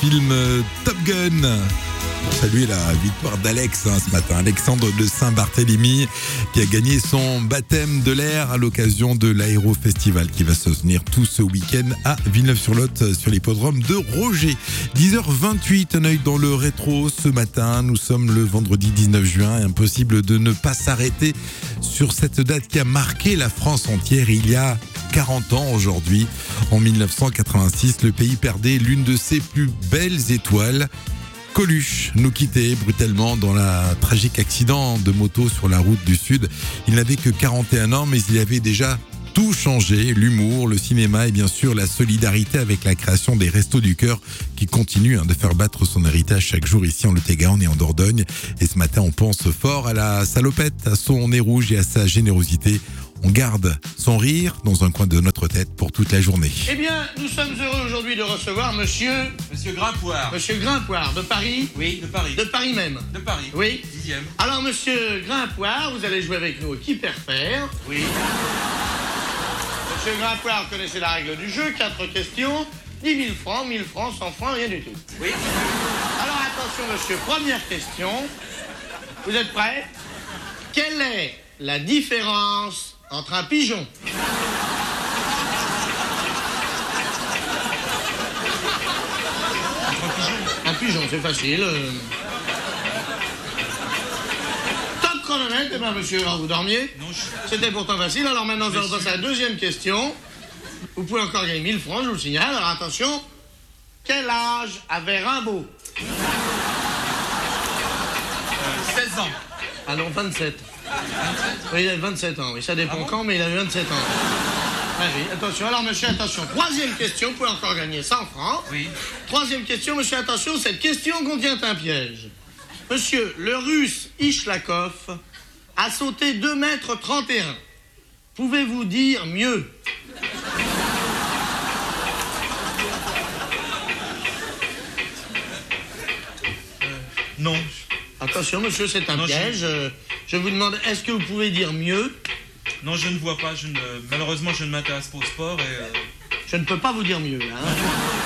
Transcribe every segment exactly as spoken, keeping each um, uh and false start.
film Top Gun. Pour saluer la victoire d'Alex hein, ce matin, Alexandre de Saint-Barthélemy qui a gagné son baptême de l'air à l'occasion de l'Aéro Festival qui va se tenir tout ce week-end à Villeneuve-sur-Lot sur l'hippodrome de Roger. dix heures vingt-huit, un œil dans le rétro ce matin. Nous sommes le vendredi dix-neuf juin et impossible de ne pas s'arrêter sur cette date qui a marqué la France entière il y a quarante ans aujourd'hui. En dix-neuf cent quatre-vingt-six, le pays perdait l'une de ses plus belles étoiles. Coluche nous quittait brutalement dans un tragique accident de moto sur la route du Sud. Il n'avait que quarante et un ans, mais il avait déjà tout changé. L'humour, le cinéma et bien sûr la solidarité avec la création des Restos du Cœur qui continuent hein, de faire battre son héritage chaque jour ici en Lot-et-Garonne et en Dordogne. Et ce matin, on pense fort à la salopette, à son nez rouge et à sa générosité. On garde son rire dans un coin de notre tête pour toute la journée. Eh bien, nous sommes heureux aujourd'hui de recevoir monsieur... Monsieur Grimpoire. Monsieur Grimpoire, de Paris. Oui, de Paris. De Paris même. De Paris. Oui. Dixième. Alors, monsieur Grimpoire, vous allez jouer avec nous au qui perd perd. Oui. Monsieur Grimpoire, vous connaissez la règle du jeu. Quatre questions. dix mille francs, mille francs, cent francs, rien du tout. Oui. Alors, attention, monsieur. Première question. Vous êtes prêts? Quelle est la différence entre un pigeon Entre un pigeon. Un pigeon, c'est facile. Euh... Top chronomètre, eh bien, monsieur, vous dormiez? Non, je... C'était pourtant facile. Alors maintenant, nous allons passer à la deuxième question. Vous pouvez encore gagner mille francs, je vous le signale. Alors attention, quel âge avait Rimbaud? Euh, seize ans. Ah non, vingt-sept. vingt-sept. Oui, il avait vingt-sept ans, oui, ça dépend Ah bon quand, mais il avait vingt-sept ans. Ah oui, attention, alors monsieur, attention. Troisième question, vous pouvez encore gagner cent francs. Oui. Troisième question, monsieur, attention, cette question contient un piège. Monsieur, le russe Ishlakov a sauté deux mètres trente et un. Pouvez-vous dire mieux? Euh, non. Attention, monsieur, c'est un non, piège. Je... je vous demande, est-ce que vous pouvez dire mieux? Non, je ne vois pas. Je ne... Malheureusement, je ne m'intéresse pas au sport et... Euh... Je ne peux pas vous dire mieux, là. Hein.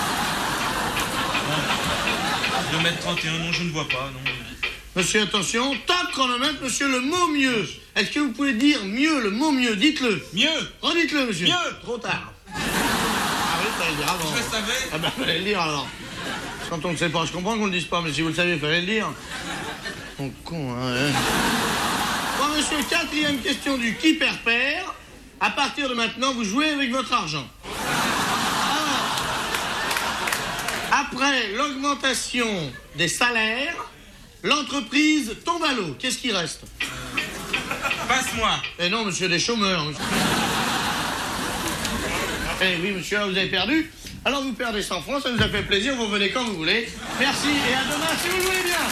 deux mètres trente et un, non, je ne vois pas, non. Monsieur, attention, top chronomètre, monsieur, le mot mieux. Est-ce que vous pouvez dire mieux, le mot mieux? Dites-le. Mieux. Redites-le, monsieur. Mieux. Trop tard. Ah oui, fallait le dire avant. Je le savais. Ah ben, fallait le dire, alors. Quand on ne sait pas, je comprends qu'on ne le dise pas, mais si vous le savez, fallait le dire. Mon con, hein. hein. Bon, monsieur, quatrième question du qui perd perd. À partir de maintenant, vous jouez avec votre argent. Alors, après l'augmentation des salaires, l'entreprise tombe à l'eau. Qu'est-ce qui reste? Passe-moi. Eh non, monsieur, des chômeurs. Monsieur. Eh oui, monsieur, vous avez perdu. Alors vous perdez cent francs, ça nous a fait plaisir, vous venez quand vous voulez. Merci et à demain si vous le voulez bien.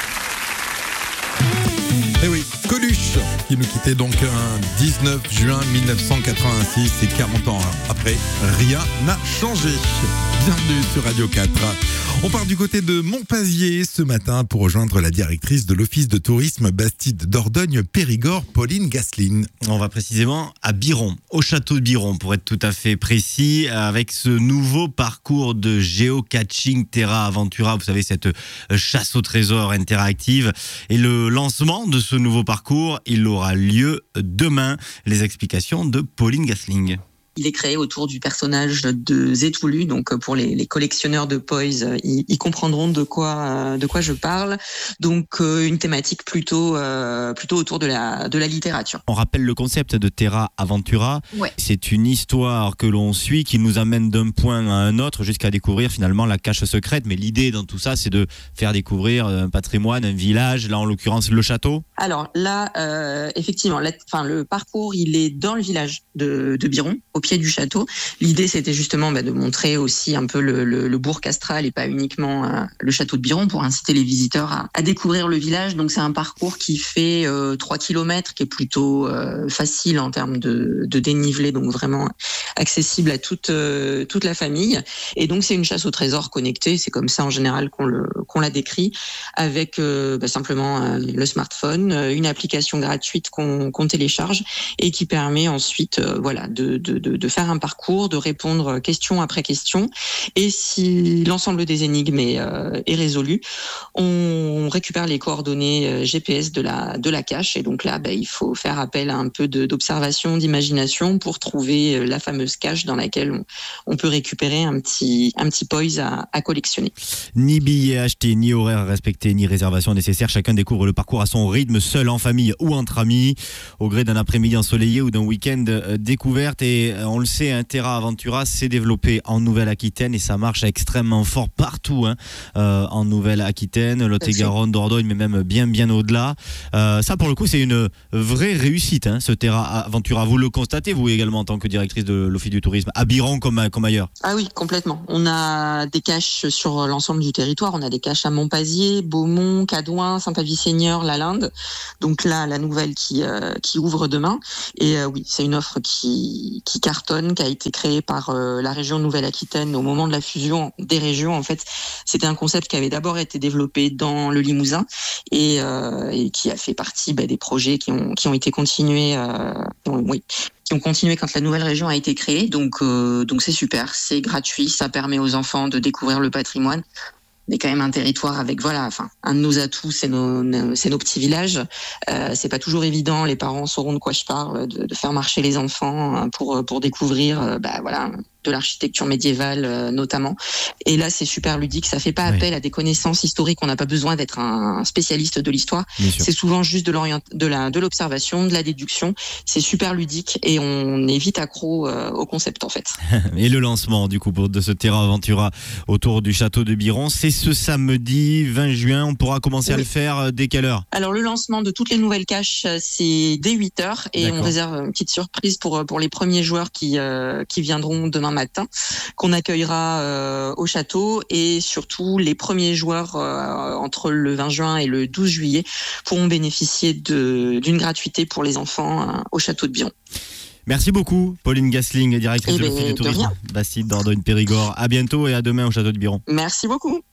Eh oui, Coluche qui nous quittait donc un dix-neuf juin dix-neuf cent quatre-vingt-six et quarante ans après, rien n'a changé. Bienvenue sur Radio quatre. On part du côté de Montpazier ce matin pour rejoindre la directrice de l'Office de tourisme Bastide Dordogne Périgord, Pauline Gasseline. On va précisément à Biron, au château de Biron pour être tout à fait précis, avec ce nouveau parcours de géocaching Terra Aventura, vous savez, cette chasse au trésor interactive. Et le lancement de ce nouveau parcours, il aura lieu demain. Les explications de Pauline Gasseling. Il est créé autour du personnage de Zétoulu, donc pour les, les collectionneurs de Poys, ils, ils comprendront de quoi de quoi je parle. Donc une thématique plutôt euh, plutôt autour de la de la littérature. On rappelle le concept de Terra Aventura. Ouais. C'est une histoire que l'on suit qui nous amène d'un point à un autre jusqu'à découvrir finalement la cache secrète. Mais l'idée dans tout ça, c'est de faire découvrir un patrimoine, un village. Là, en l'occurrence, le château. Alors là, euh, effectivement, la, enfin le parcours, il est dans le village de, de Biron, au pied du château. L'idée, c'était justement bah, de montrer aussi un peu le, le, le bourg castral et pas uniquement euh, le château de Biron pour inciter les visiteurs à, à découvrir le village. Donc, c'est un parcours qui fait euh, trois kilomètres, qui est plutôt euh, facile en termes de, de dénivelé, donc vraiment accessible à toute, euh, toute la famille. Et donc, c'est une chasse au trésor connectée. C'est comme ça, en général, qu'on, le, qu'on la décrit, avec euh, bah, simplement euh, le smartphone, une application gratuite qu'on, qu'on télécharge et qui permet ensuite euh, voilà, de, de, de de, de faire un parcours, de répondre question après question. Et si l'ensemble des énigmes est, euh, est résolu, on récupère les coordonnées G P S de la, de la cache. Et donc là, bah, il faut faire appel à un peu de, d'observation, d'imagination pour trouver la fameuse cache dans laquelle on, on peut récupérer un petit, un petit poise à, à collectionner. Ni billets achetés, ni horaires respectés, ni réservation nécessaire. Chacun découvre le parcours à son rythme, seul, en famille ou entre amis, au gré d'un après-midi ensoleillé ou d'un week-end découverte. Et on le sait, hein, Terra Aventura s'est développé en Nouvelle-Aquitaine et ça marche extrêmement fort partout, hein, euh, en Nouvelle-Aquitaine, Lot-et-Garonne, Dordogne, mais même bien, bien au-delà. Euh, ça, pour le coup, c'est une vraie réussite, hein, ce Terra Aventura. Vous le constatez, vous également, en tant que directrice de l'Office du tourisme, à Biron comme, comme ailleurs? Ah oui, complètement. On a des caches sur l'ensemble du territoire. On a des caches à Montpazier, Beaumont, Cadouin, Saint-Pavie-Seigneur, La Linde. Donc là, la nouvelle qui, euh, qui ouvre demain. Et euh, oui, c'est une offre qui, qui cartonne, qui a été créée par euh, la région Nouvelle-Aquitaine au moment de la fusion des régions. En fait, c'était un concept qui avait d'abord été développé dans le Limousin et, euh, et qui a fait partie bah, des projets qui ont, qui ont été continués. Euh, oui. qui ont continué quand la nouvelle région a été créée. Donc, euh, donc c'est super, c'est gratuit, ça permet aux enfants de découvrir le patrimoine. On est quand même un territoire avec, voilà, enfin, un de nos atouts, c'est nos, nos c'est nos petits villages. Euh, c'est pas toujours évident, les parents sauront de quoi je parle, de, de faire marcher les enfants pour pour découvrir, euh, bah voilà, de l'architecture médiévale euh, notamment. Et là, c'est super ludique. Ça fait pas Oui. appel à des connaissances historiques. On n'a pas besoin d'être un spécialiste de l'histoire. C'est souvent juste de l'orient, de la, de l'observation, de la déduction. C'est super ludique et on est vite accro euh, au concept en fait. Et le lancement du coup de ce Terra Aventura autour du château de Biron, c'est ce samedi vingt juin. On pourra commencer oui. à le faire dès quelle heure? Alors le lancement de toutes les nouvelles caches, c'est dès huit heures et D'accord. on réserve une petite surprise pour pour les premiers joueurs qui euh, qui viendront demain matin, qu'on accueillera euh, au château, et surtout les premiers joueurs euh, entre le vingt juin et le douze juillet pourront bénéficier de, d'une gratuité pour les enfants euh, au château de Biron. Merci beaucoup, Pauline Gasling, directrice et de l'Office du tourisme, Bastide, Dordogne, Périgord. À bientôt et à demain au château de Biron. Merci beaucoup.